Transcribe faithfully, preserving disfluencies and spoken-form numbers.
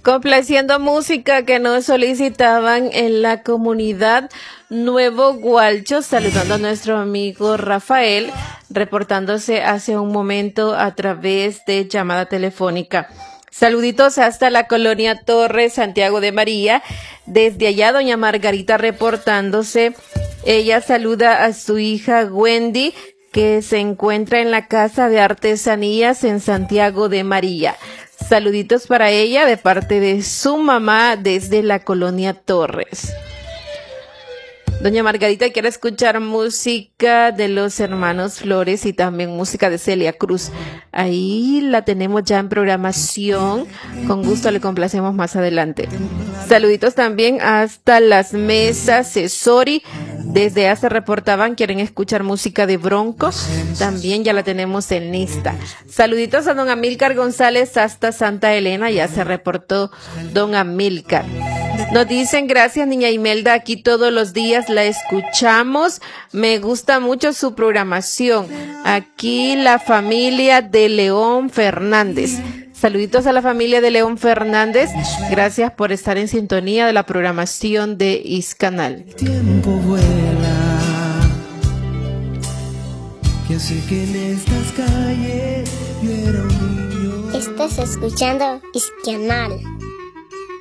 Complaciendo música que nos solicitaban en la comunidad Nuevo Gualcho, saludando a nuestro amigo Rafael, reportándose hace un momento a través de llamada telefónica. Saluditos hasta la colonia Torres, Santiago de María. Desde allá, doña Margarita reportándose. Ella saluda a su hija Wendy, que se encuentra en la Casa de Artesanías en Santiago de María. Saluditos para ella de parte de su mamá desde la colonia Torres. Doña Margarita quiere escuchar música de los hermanos Flores y también música de Celia Cruz. Ahí la tenemos ya en programación. Con gusto le complacemos más adelante. Saluditos también hasta las mesas Cesori. Desde allá se reportaban, quieren escuchar música de Broncos. También ya la tenemos en lista. Saluditos a don Amílcar González hasta Santa Elena. Ya se reportó don Amílcar. Nos dicen, gracias niña Imelda, aquí todos los días la escuchamos, me gusta mucho su programación. Aquí la familia de León Fernández. Saluditos a la familia de León Fernández, gracias por estar en sintonía de la programación de Iscanal. El tiempo vuela, que sé que en estas calles yo era un niño. Estás escuchando Iscanal.